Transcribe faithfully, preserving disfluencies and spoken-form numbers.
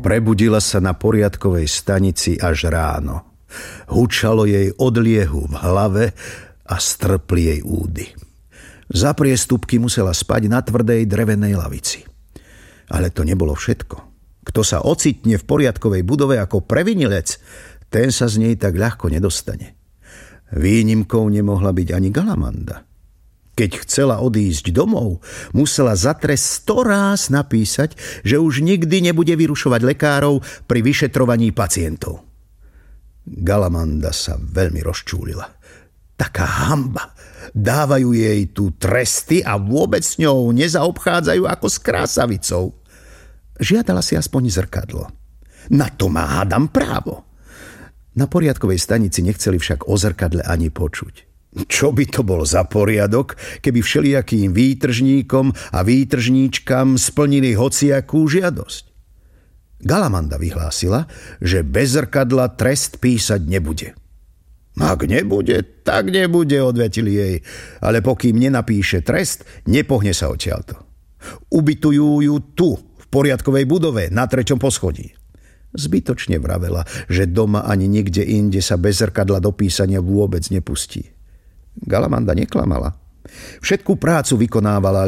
Prebudila sa na poriadkovej stanici až ráno. Hučalo jej od liehu v hlave a strpli jej údy. Za priestupky musela spať na tvrdej drevenej lavici. Ale to nebolo všetko. Kto sa ocitne v poriadkovej budove ako previnilec, ten sa z nej tak ľahko nedostane. Výnimkou nemohla byť ani Galamanda. Keď chcela odísť domov, musela za trest sto ráz napísať, že už nikdy nebude vyrušovať lekárov pri vyšetrovaní pacientov. Galamanda sa veľmi rozčúlila. Taká hanba. Dávajú jej tu tresty a vôbec s ňou nezaobchádzajú ako s krásavicou. Žiadala si aspoň zrkadlo. Na to má, hádam, právo. Na poriadkovej stanici nechceli však o zrkadle ani počuť. Čo by to bol za poriadok, keby všelijakým výtržníkom a výtržníčkam splnili hociakú žiadosť? Galamanda vyhlásila, že bez zrkadla trest písať nebude. Ak nebude, tak nebude, odvetili jej, ale pokým nenapíše trest, nepohne sa odtiaľto. Ubytujú ju tu, v poriadkovej budove, na treťom poschodí. Zbytočne vravela, že doma ani nikde inde sa bez zrkadla do písania vôbec nepustí. Galamanda neklamala. Všetku prácu vykonávala